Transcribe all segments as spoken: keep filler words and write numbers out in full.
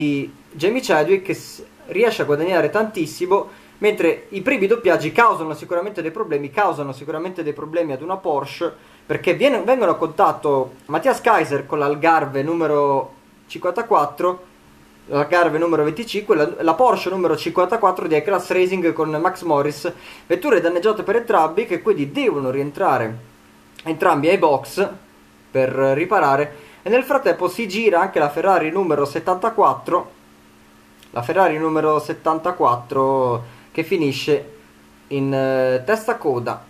Jamie Chadwick riesce a guadagnare tantissimo, mentre i primi doppiaggi causano sicuramente dei problemi, causano sicuramente dei problemi ad una Porsche, perché viene, vengono a contatto Matthias Kaiser con l'Algarve numero cinquantaquattro, l'Algarve numero venticinque, la, la Porsche numero cinquantaquattro di I-Class Racing con Max Morris, vetture danneggiate per entrambi che quindi devono rientrare entrambi ai box per riparare. E nel frattempo si gira anche la Ferrari numero settantaquattro, la Ferrari numero settantaquattro che finisce in eh, testa coda.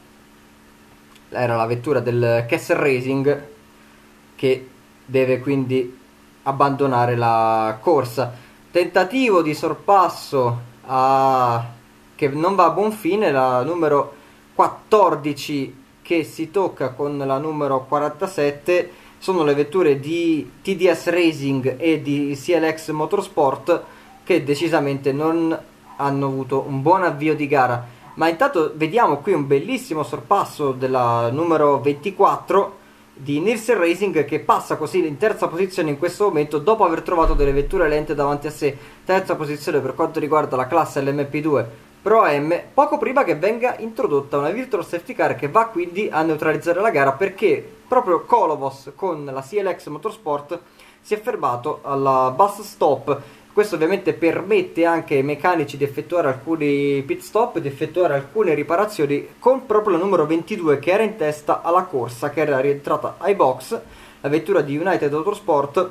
Era la vettura del Kessel Racing che deve quindi abbandonare la corsa. Tentativo di sorpasso a... che non va a buon fine, la numero quattordici che si tocca con la numero quarantasette. Sono le vetture di T D S Racing e di C L X Motorsport che decisamente non hanno avuto un buon avvio di gara. Ma intanto vediamo qui un bellissimo sorpasso della numero ventiquattro di Nielsen Racing, che passa così in terza posizione in questo momento dopo aver trovato delle vetture lente davanti a sé. Terza posizione per quanto riguarda la classe L M P due Pro M, poco prima che venga introdotta una Virtual Safety Car che va quindi a neutralizzare la gara, perché proprio Kolovos con la C L X Motorsport si è fermato alla bus stop. Questo ovviamente permette anche ai meccanici di effettuare alcuni pit stop, di effettuare alcune riparazioni con proprio la numero ventidue che era in testa alla corsa, che era rientrata ai box, la vettura di United Autosport.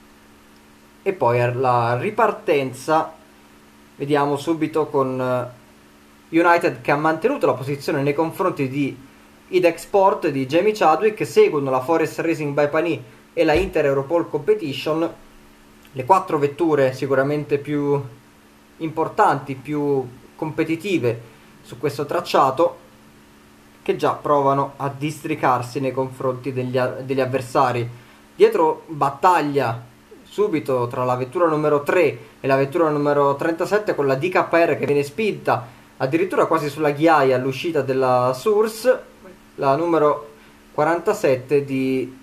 E poi la ripartenza, vediamo subito con United che ha mantenuto la posizione nei confronti di IDEC Sport di Jamie Chadwick, seguono la Forest Racing by Pani e la Inter Europol Competition, le quattro vetture sicuramente più importanti, più competitive su questo tracciato, che già provano a districarsi nei confronti degli, degli avversari. Dietro battaglia subito tra la vettura numero tre e la vettura numero trentasette, con la D K R che viene spinta addirittura quasi sulla ghiaia all'uscita della Source, la numero quarantasette di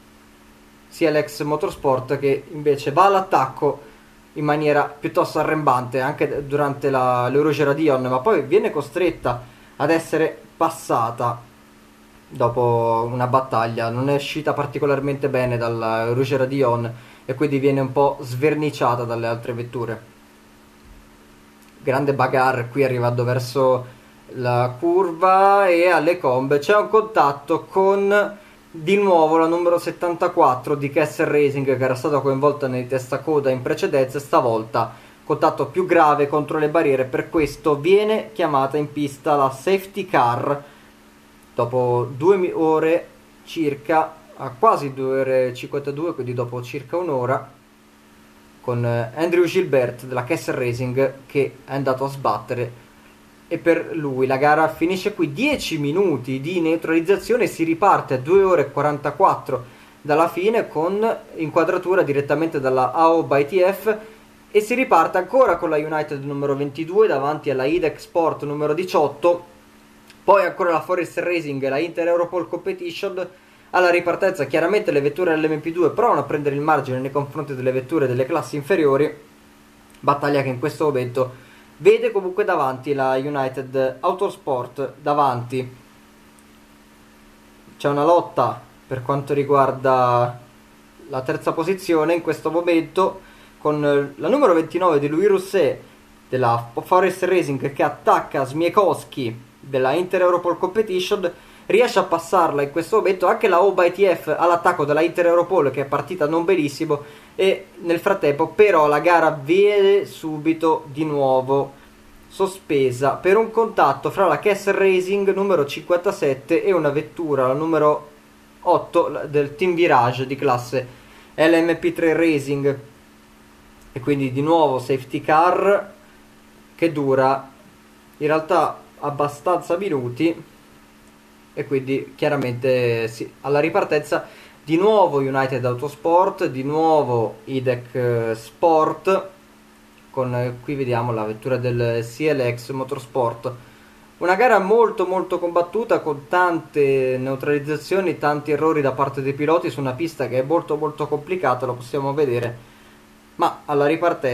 C L X Motorsport, che invece va all'attacco in maniera piuttosto arrembante anche durante la, l'Euroge Dion, ma poi viene costretta ad essere passata dopo una battaglia. Non è uscita particolarmente bene dall'Euroge Dion e quindi viene un po' sverniciata dalle altre vetture. Grande bagarre qui arrivando verso la curva, e alle combe c'è un contatto con di nuovo la numero settantaquattro di Kessel Racing, che era stata coinvolta nei testa coda in precedenza. Stavolta contatto più grave contro le barriere, per questo viene chiamata in pista la safety car dopo due ore circa, a quasi due ore e cinquantadue, quindi dopo circa un'ora, con Andrew Gilbert della Kessel Racing che è andato a sbattere, e per lui la gara finisce qui. dieci minuti di neutralizzazione, si riparte a due ore e quarantaquattro dalla fine con inquadratura direttamente dalla A O by T F, e si riparte ancora con la United numero ventidue davanti alla IDEC Sport numero diciotto, poi ancora la Forest Racing e la Inter Europol Competition. Alla ripartenza chiaramente le vetture L M P due provano a prendere il margine nei confronti delle vetture delle classi inferiori, battaglia che in questo momento vede comunque davanti la United Autosport. Davanti c'è una lotta per quanto riguarda la terza posizione in questo momento, con la numero ventinove di Louis Rousset della Forest Racing che attacca Smiekowski della Inter Europol Competition. Riesce a passarla in questo momento anche la O by T F all'attacco della Inter Europol, che è partita non benissimo, e nel frattempo però la gara viene subito di nuovo sospesa per un contatto fra la Kessel Racing numero cinquantasette e una vettura, la numero otto del Team Virage di classe L M P tre Racing, e quindi di nuovo safety car che dura in realtà abbastanza minuti. E quindi chiaramente sì, alla ripartenza di nuovo United Autosport, di nuovo IDEC Sport, con qui vediamo la vettura del C L X Motorsport. Una gara molto molto combattuta, con tante neutralizzazioni, tanti errori da parte dei piloti su una pista che è molto molto complicata, lo possiamo vedere, ma alla ripartenza